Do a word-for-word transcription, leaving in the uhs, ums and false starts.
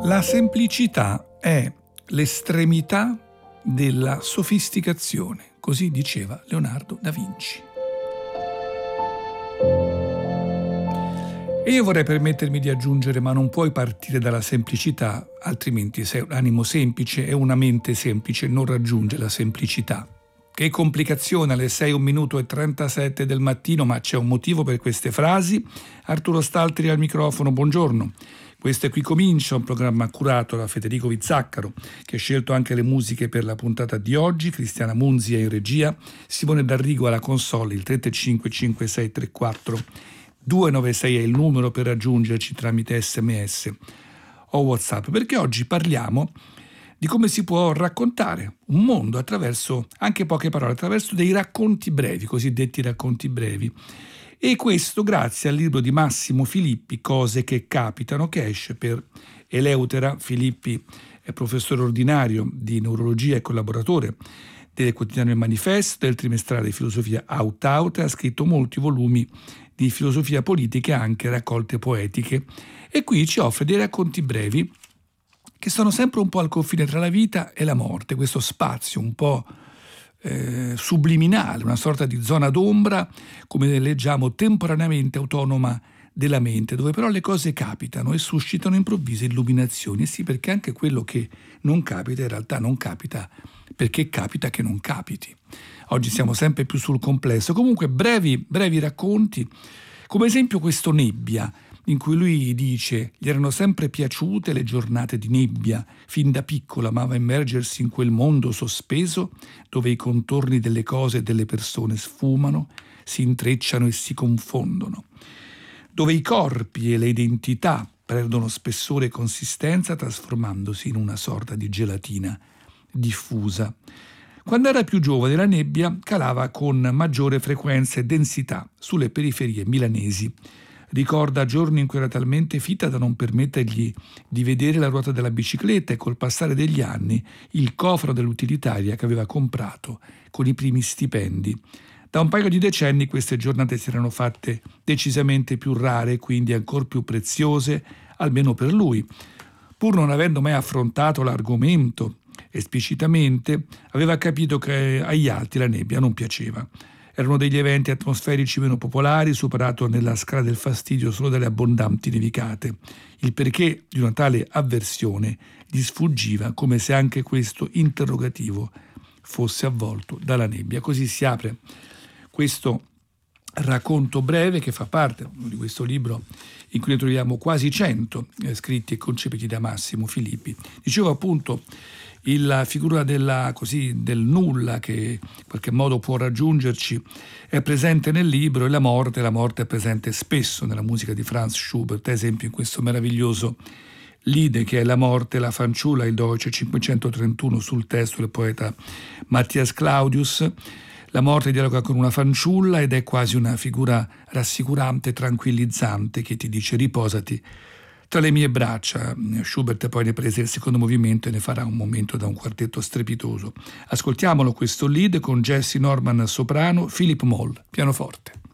La semplicità è l'estremità della sofisticazione, così diceva Leonardo da Vinci. E io vorrei permettermi di aggiungere, ma non puoi partire dalla semplicità, altrimenti sei un animo semplice e una mente semplice non raggiunge la semplicità. Che complicazione alle sei un minuto e trentasette del mattino, ma c'è un motivo per queste frasi. Arturo Staltri al microfono, buongiorno. Questo è Qui Comincia, un programma curato da Federico Vizzaccaro, che ha scelto anche le musiche per la puntata di oggi. Cristiana Munzi è in regia, Simone D'Arrigo alla console. Il tre tre cinque cinque sei tre quattro due nove sei è il numero per raggiungerci tramite sms o WhatsApp, perché oggi parliamo di come si può raccontare un mondo attraverso anche poche parole, attraverso dei racconti brevi, cosiddetti racconti brevi. E questo grazie al libro di Massimo Filippi, Cose che capitano, che esce per Eleutera. Filippi è professore ordinario di neurologia e collaboratore del quotidiano Il Manifesto, del trimestrale di filosofia Aut Aut, ha scritto molti volumi di filosofia politica e anche raccolte poetiche. E qui ci offre dei racconti brevi che sono sempre un po' al confine tra la vita e la morte, questo spazio un po' eh, subliminale, una sorta di zona d'ombra, come leggiamo, temporaneamente autonoma della mente, dove però le cose capitano e suscitano improvvise illuminazioni. E sì, perché anche quello che non capita in realtà non capita, perché capita che non capiti. Oggi siamo sempre più sul complesso. Comunque brevi, brevi racconti, come esempio questo Nebbia, in cui lui dice: gli erano sempre piaciute le giornate di nebbia, fin da piccolo amava immergersi in quel mondo sospeso dove i contorni delle cose e delle persone sfumano, si intrecciano e si confondono, dove i corpi e le identità perdono spessore e consistenza trasformandosi in una sorta di gelatina diffusa. Quando era più giovane la nebbia calava con maggiore frequenza e densità sulle periferie milanesi. Ricorda giorni in cui era talmente fitta da non permettergli di vedere la ruota della bicicletta e col passare degli anni il cofano dell'utilitaria che aveva comprato con i primi stipendi. Da un paio di decenni queste giornate si erano fatte decisamente più rare e quindi ancor più preziose, almeno per lui. Pur non avendo mai affrontato l'argomento esplicitamente, aveva capito che agli altri la nebbia non piaceva. Erano degli eventi atmosferici meno popolari, superato nella scala del fastidio solo dalle abbondanti nevicate. Il perché di una tale avversione gli sfuggiva, come se anche questo interrogativo fosse avvolto dalla nebbia. Così si apre questo racconto breve che fa parte di questo libro in cui ne troviamo quasi cento eh, scritti e concepiti da Massimo Filippi. Dicevo appunto la figura della, così, del nulla che in qualche modo può raggiungerci è presente nel libro, e la morte, la morte è presente spesso nella musica di Franz Schubert, ad esempio in questo meraviglioso Lied che è La morte, la fanciulla, il Deutsche cinquecentotrentuno sul testo del poeta Matthias Claudius. La morte dialoga con una fanciulla ed è quasi una figura rassicurante, tranquillizzante, che ti dice: riposati tra le mie braccia. Schubert poi ne prese il secondo movimento e ne farà un momento da un quartetto strepitoso. Ascoltiamolo questo Lied con Jesse Norman soprano, Philip Moll pianoforte.